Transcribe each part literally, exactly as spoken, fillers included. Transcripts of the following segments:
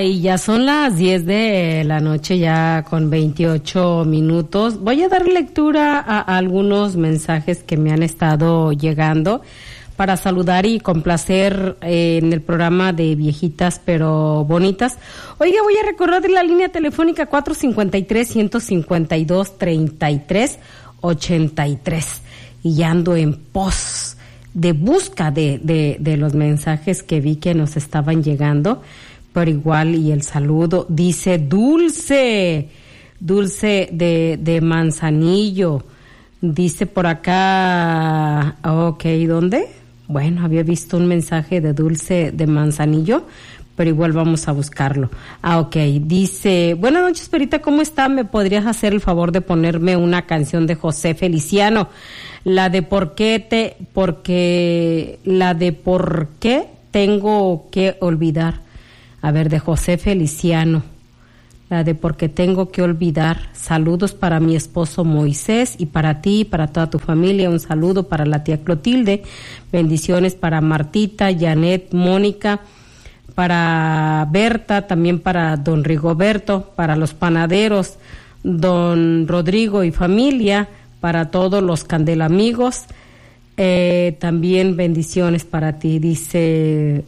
Ay, ya son las diez de la noche, ya con veintiocho minutos. Voy a dar lectura a, a algunos mensajes que me han estado llegando para saludar y complacer eh, en el programa de Viejitas pero Bonitas. Oiga, voy a recordar la línea telefónica cuatro cinco tres, uno cinco dos, tres tres ocho tres. Y ya ando en pos de busca de, de, de los mensajes que vi que nos estaban llegando. Pero igual, y el saludo, dice Dulce, Dulce de, de Manzanillo, dice por acá, ok, ¿dónde? Bueno, había visto un mensaje de Dulce de Manzanillo, pero igual vamos a buscarlo. Ah, ok, dice, buenas noches, Perita, ¿cómo está? ¿Me podrías hacer el favor de ponerme una canción de José Feliciano? La de por qué te, porque, la de por qué tengo que olvidar. A ver, de José Feliciano, la de porque tengo que olvidar. Saludos para mi esposo Moisés y para ti y para toda tu familia. Un saludo para la tía Clotilde. Bendiciones para Martita, Janet, Mónica, para Berta, también para don Rigoberto, para los panaderos, don Rodrigo y familia, para todos los candelamigos. Eh, también bendiciones para ti, dice...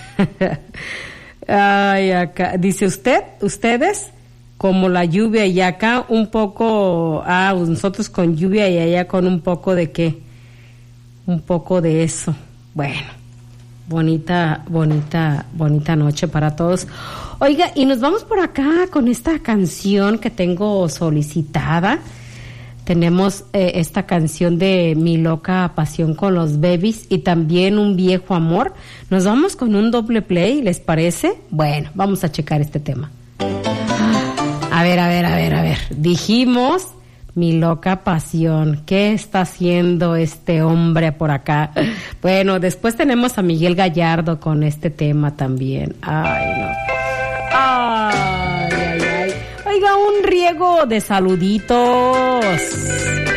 Ay, acá, dice usted, ustedes, como la lluvia y acá un poco, ah, nosotros con lluvia y allá con un poco de qué, un poco de eso. Bueno, bonita, bonita, bonita noche para todos. Oiga, y nos vamos por acá con esta canción que tengo solicitada. Tenemos eh, esta canción de Mi Loca Pasión con los Babies y también Un Viejo Amor. Nos vamos con un doble play, ¿les parece? Bueno, vamos a checar este tema. A ver, a ver, a ver, a ver. Dijimos Mi Loca Pasión. ¿Qué está haciendo este hombre por acá? Bueno, después tenemos a Miguel Gallardo con este tema también. Ay, no. Ay, ay, ay. Oiga, un riego de saluditos.